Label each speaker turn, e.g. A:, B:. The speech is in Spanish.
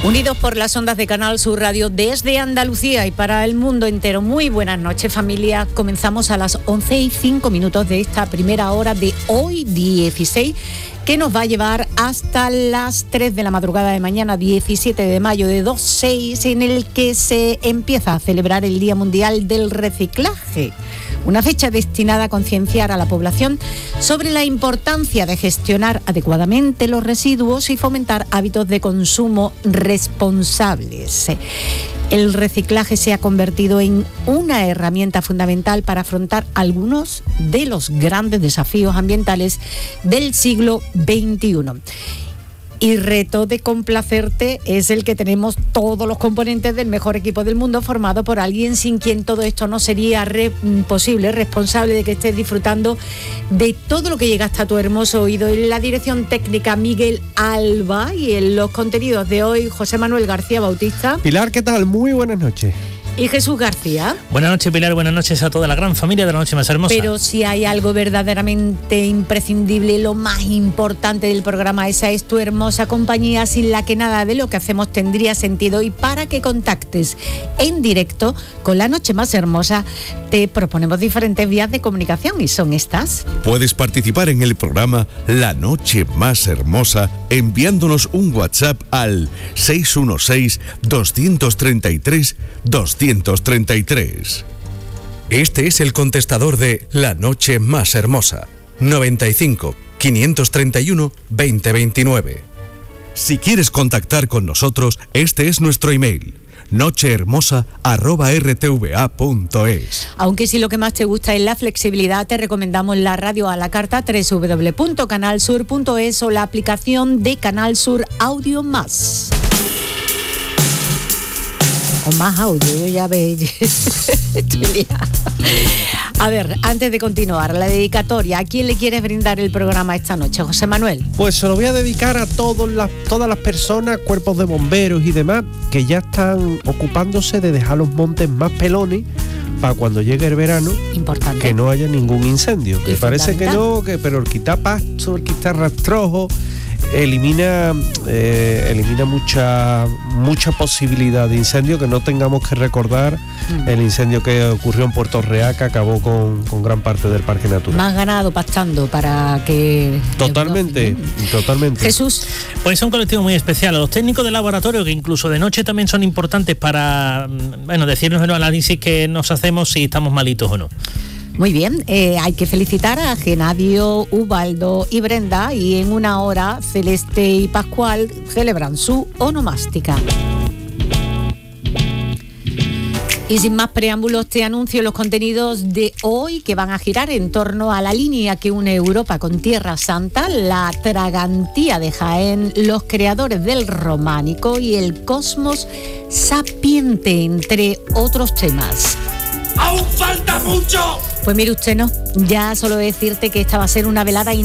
A: Unidos por las ondas de Canal Sur Radio desde Andalucía y para el mundo entero. Muy buenas noches, familia. Comenzamos a las 11:05 de esta primera hora de hoy, 16, que nos va a llevar hasta las 3 de la madrugada de mañana, 17 de mayo de 2006, en el que se empieza a celebrar el Día Mundial del Reciclaje. Una fecha destinada a concienciar a la población sobre la importancia de gestionar adecuadamente los residuos y fomentar hábitos de consumo responsables. El reciclaje se ha convertido en una herramienta fundamental para afrontar algunos de los grandes desafíos ambientales del siglo XXI. Y reto de complacerte es el que tenemos todos los componentes del mejor equipo del mundo, formado por alguien sin quien todo esto no sería posible, responsable de que estés disfrutando de todo lo que llega hasta tu hermoso oído. En la dirección técnica, Miguel Alba, y en los contenidos de hoy, José Manuel García Bautista.
B: Pilar, ¿qué tal? Muy buenas noches.
A: Y Jesús García.
C: Buenas noches, Pilar, buenas noches a toda la gran familia de La Noche Más Hermosa.
A: Pero si hay algo verdaderamente imprescindible, lo más importante del programa, esa es tu hermosa compañía, sin la que nada de lo que hacemos tendría sentido. Y para que contactes en directo con La Noche Más Hermosa, te proponemos diferentes vías de comunicación, y son estas.
D: Puedes participar en el programa La Noche Más Hermosa enviándonos un WhatsApp al 616-233-233. Este es el contestador de La Noche Más Hermosa, 95 531 2029. Si quieres contactar con nosotros, este es nuestro email: nochehermosa@rtva.es.
A: Aunque si lo que más te gusta es la flexibilidad, te recomendamos la radio a la carta, www.canalsur.es, o la aplicación de Canal Sur Audio Más. O más audio, yo ya veis. A ver, antes de continuar, la dedicatoria. ¿A quién le quieres brindar el programa esta noche, José Manuel?
B: Pues se lo voy a dedicar a todas las personas, cuerpos de bomberos y demás, que ya están ocupándose de dejar los montes más pelones para cuando llegue el verano. Importante. Que no haya ningún incendio. Que parece que no, pero el quitar pasto, el quitar rastrojo, elimina mucha posibilidad de incendio, que no tengamos que recordar el incendio que ocurrió en Puerto Real, que acabó con gran parte del parque natural.
A: Más ganado pastando para que...
B: Totalmente.
A: Jesús.
C: Pues es un colectivo muy especial. A los técnicos de laboratorio, que incluso de noche también son importantes para, decirnos en el análisis que nos hacemos si estamos malitos o no.
A: Muy bien, hay que felicitar a Genadio, Ubaldo y Brenda, y en una hora Celeste y Pascual celebran su onomástica. Y sin más preámbulos, te anuncio los contenidos de hoy, que van a girar en torno a la línea que une Europa con Tierra Santa, la Tragantía de Jaén, los creadores del románico y el cosmos sapiente, entre otros temas.
E: ¡Aún falta mucho!
A: Pues mire usted, no, ya solo decirte que esta va a ser una velada